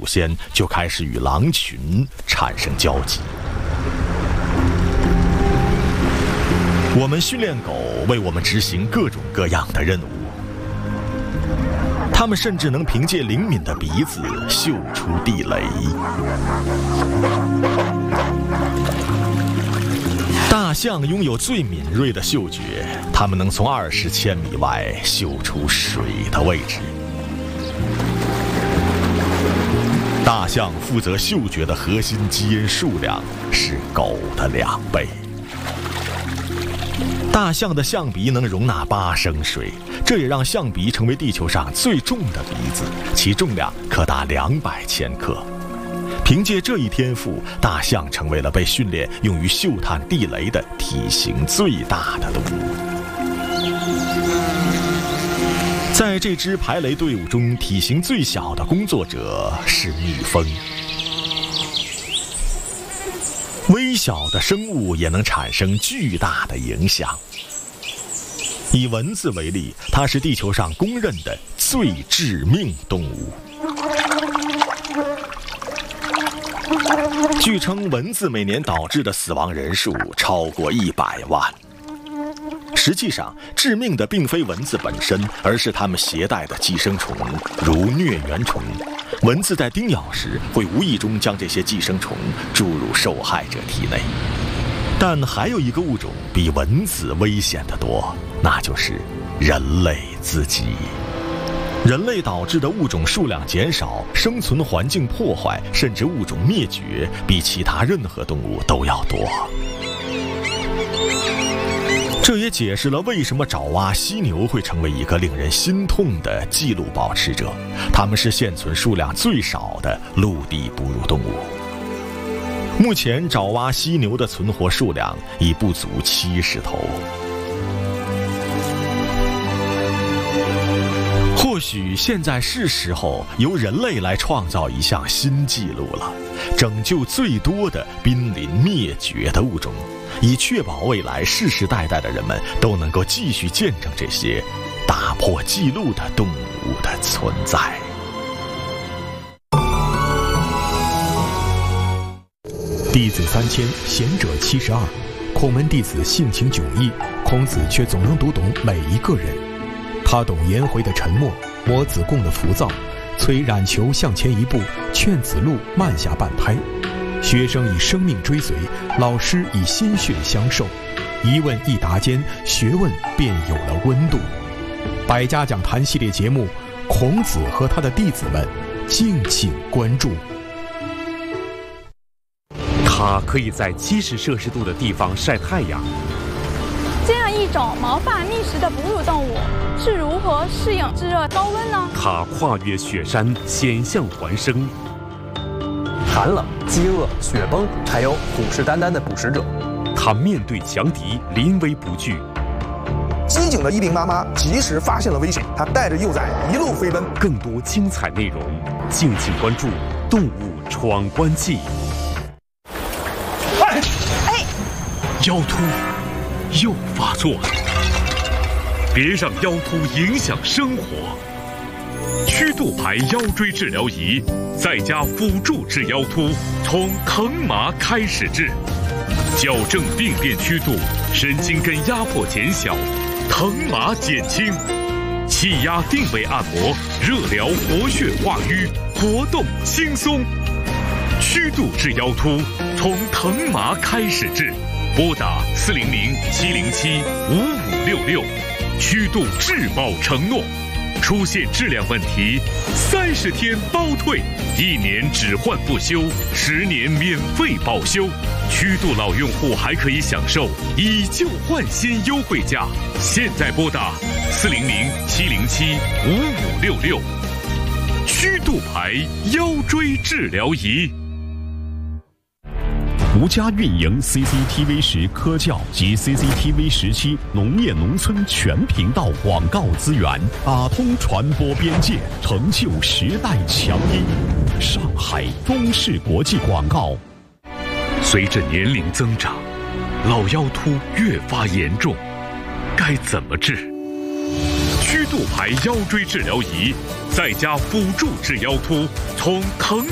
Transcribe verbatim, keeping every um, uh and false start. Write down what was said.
祖先就开始与狼群产生交集。我们训练狗为我们执行各种各样的任务，它们甚至能凭借灵敏的鼻子嗅出地雷。大象拥有最敏锐的嗅觉，它们能从二十千米外嗅出水的位置。大象负责嗅觉的核心基因数量是狗的两倍。大象的象鼻能容纳八升水，这也让象鼻成为地球上最重的鼻子，其重量可达两百千克。凭借这一天赋，大象成为了被训练用于嗅探地雷的体型最大的动物。在这支排雷队伍中，体型最小的工作者是蜜蜂。微小的生物也能产生巨大的影响。以蚊子为例，它是地球上公认的最致命动物。据称，蚊子每年导致的死亡人数超过一百万。实际上，致命的并非蚊子本身，而是它们携带的寄生虫，如疟原虫。蚊子在叮咬时会无意中将这些寄生虫注入受害者体内。但还有一个物种比蚊子危险得多，那就是人类自己。人类导致的物种数量减少、生存环境破坏，甚至物种灭绝，比其他任何动物都要多。这也解释了为什么爪哇犀牛会成为一个令人心痛的纪录保持者。它们是现存数量最少的陆地哺乳动物。目前，爪哇犀牛的存活数量已不足七十头。或许现在是时候由人类来创造一项新纪录了，拯救最多的濒临灭绝的物种，以确保未来世世代代的人们都能够继续见证这些打破纪录的动物的存在。 弟子三千，贤者七十二。孔门弟子性情迥异，孔子却总能读懂每一个人。他懂颜回的沉默，摸子贡的浮躁，催冉求向前一步，劝子路慢下半拍。学生以生命追随，老师以心血相授，一问一答间，学问便有了温度。百家讲坛系列节目，孔子和他的弟子们，敬请关注。 它可以在七十摄氏度的地方晒太阳。 这样一种毛发觅食的哺乳动物是如何适应炙热高温呢？ 它跨越雪山，险象环生。 寒冷、饥饿、雪崩，还有虎视眈眈的捕食者。 它面对强敌，临危不惧。 机警的一兵妈妈及时发现了危险，她带着幼崽一路飞奔。 更多精彩内容，敬请关注《动物闯关记》。 哎哎， 腰突又发作了，别让腰突影响生活。曲度牌腰椎治疗仪，在家辅助治腰突，从疼麻开始治，矫正病变曲度，神经根压迫减小，疼麻减轻，气压定位按摩，热疗活血化瘀，活动轻松。曲度治腰突，从疼麻开始治，拨打四零零七零七五五六六，曲度质保承诺。出现质量问题，三十天包退，一年只换不修，十年免费保修。曲度老用户还可以享受以旧换新优惠价。现在拨打四零零七零七五五六六，曲度牌腰椎治疗仪。独家运营 C C T V 十科教及 C C T V 十七农业农村全频道广告资源，打通传播边界，成就时代强音。上海中视国际广告。随着年龄增长，老腰突越发严重，该怎么治？曲度牌腰椎治疗仪，在家辅助治腰突，从疼